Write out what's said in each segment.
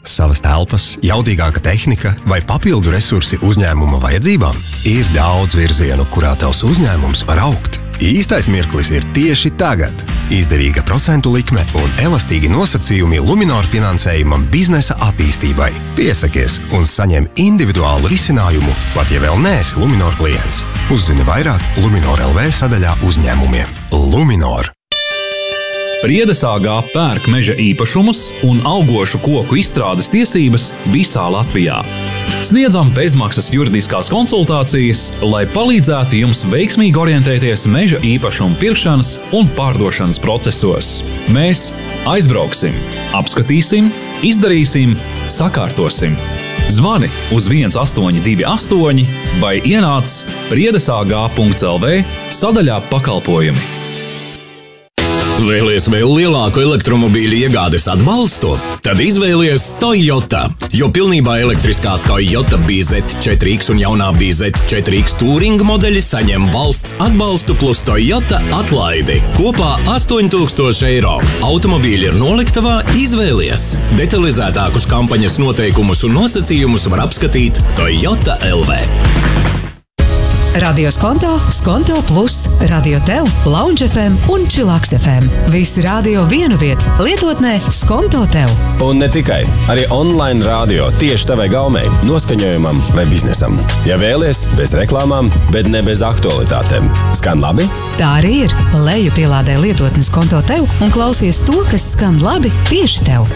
savas telpas, jaudīgāka tehnika vai papildu resursi uzņēmuma vajadzībām? Ir daudz virzienu, kurā tavs uzņēmums var augt. Īstais mirklis ir tieši tagad. Izdevīga procentu likme un elastīgi nosacījumi Luminor finansējumam biznesa attīstībai. Piesakies un saņem individuālu risinājumu, pat ja vēl neesi Luminor klients. Uzzini vairāk Luminor LV sadaļā uzņēmumiem. Luminor. Priedes AG pērk meža īpašumus un augošu koku izstrādes tiesības visā Latvijā. Sniedzam bezmaksas juridiskās konsultācijas, lai palīdzētu jums veiksmīgi orientēties meža īpašumu pirkšanas un pārdošanas procesos. Mēs aizbrauksim, apskatīsim, izdarīsim, sakārtosim. Zvani uz 1828 vai ienāc priedesag.lv sadaļā pakalpojumi. Vēlies vēl lielāku elektromobīļu iegādes atbalstu? Tad izvēlies Toyota, jo pilnībā elektriskā Toyota BZ4X un jaunā BZ4X Touring modeļi saņem valsts atbalstu plus Toyota atlaidi. Kopā 8,000 eiro. Automobīļi ir noliktavā, izvēlies. Detalizētākus kampaņas noteikumus un nosacījumus var apskatīt Toyota LV. Radio Skonto, Skonto Plus, Radio Tev, Lounge FM un Chillax FM. Visi radio vienu vietu, lietotnē Skonto Tev. Un ne tikai, arī online radio tieši tavai gaumei, noskaņojumam vai biznesam. Ja vēlies, bez reklāmām, bet ne bez aktualitātēm. Skan labi? Tā arī ir. Leju pielādē lietotni Skonto Tev un klausies to, kas skan labi tieši tev.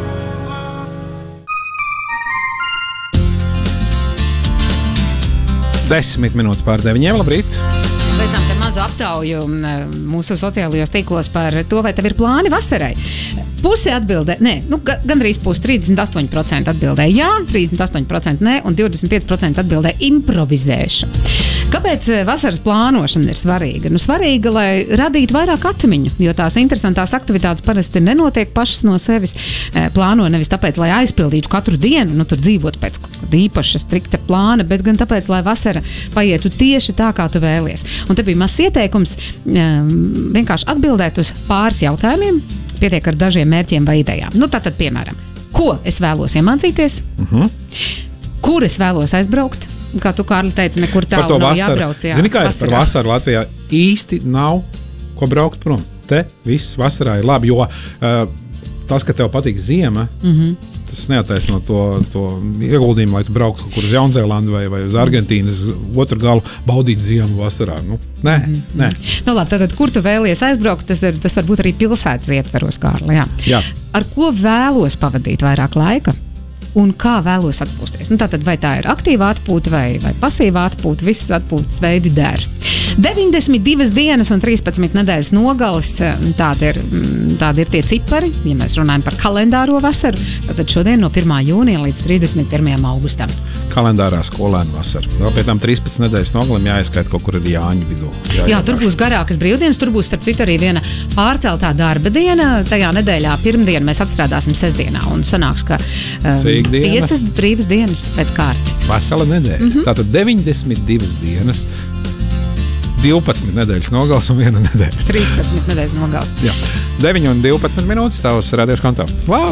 Desmit minūtes pār 9. Labrīt! Veicām te mazu aptauju mūsu sociālajos tīklos par to, vai tev ir plāni vasarai. Pusi atbildē, gandrīz pusi, 38% atbildē jā, 38% nē un 25% atbildē improvizēšu. Kāpēc vasaras plānošana ir svarīga? Svarīga, lai radītu vairāk atmiņu, jo tās interesantās aktivitātes parasti nenotiek pašas no sevis. Plāno nevis tāpēc, lai aizpildītu katru dienu, tur dzīvot pēc īpaša strikta plāna, bet gan tāpēc, lai vasara paietu tieši tā, kā tu vēlies. Un te bija mazs ieteikums vienkārši atbildēt uz pāris jautājumiem, pietiek ar dažiem mērķiem vai idejām. Tātad, piemēram, ko es vēlos iemācīties? Kur es vēlos aizbraukt? Kā tu, Kārli, teici, nekur tālu nav jābrauc. Jā, zini, kā ir par vasaru Latvijā? Īsti nav ko braukt prom. Te viss vasarā ir labi, jo tas, ka tev patīk ziema, tas neataisno to ieguldījumu, lai tu brauktu kaut kur uz Jaunzēlandu vai uz Argentīnas otru galu baudīt ziemu vasarā. Nē. Labi, tātad, kur tu vēlies aizbraukt, tas var būt arī pilsētas ietveros, Kārli. Jā. Ar ko vēlos pavadīt vairāk laika? Un kā vēlos atpūsties. Tātad, vai tā ir aktīva atpūta vai pasīva atpūta, visas atpūtas veidi der. 92 dienas un 13 nedēļas nogalis, tādi ir tie cipari, ja mēs runājam par kalendāro vasaru, tātad šodien no 1. jūnija līdz 31. augustam. Kalendārā skolēnu vasara. Vēl pie tam 13 nedēļas nogalim jāizskaita kaut kur ar Jāņu vidū. Jā, tur būs garākas brīvdienas, tur būs starp citu arī viena pārceltā darba diena. Tajā nedēļā pirmdienu mēs atstrādāsim sestdienā un sanāks, ka 5 brīvas dienas pēc kārtas. Vesela nedēļa. Tātad 92 dienas, 12 nedēļas nogals un 1 nedēļa. 13 nedēļas nogals. Jā. 9 un 12 minūtes tavs Radio Skonto.